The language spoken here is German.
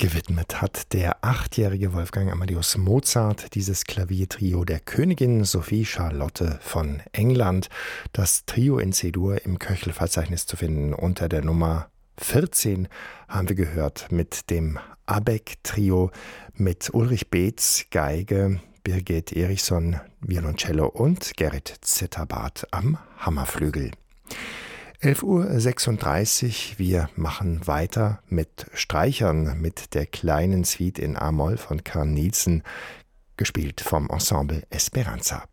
Gewidmet hat der 8-jährige Wolfgang Amadeus Mozart dieses Klaviertrio der Königin Sophie Charlotte von England. Das Trio in C-Dur im Köchelverzeichnis zu finden unter der Nummer 14 haben wir gehört mit dem Abegg-Trio mit Ulrich Beetz, Geige, Birgit Erichson, Violoncello und Gerrit Zitterbart am Hammerflügel. 11:36 Uhr, wir machen weiter mit Streichern, mit der kleinen Suite in A-Moll von Carl Nielsen, gespielt vom Ensemble Esperanza.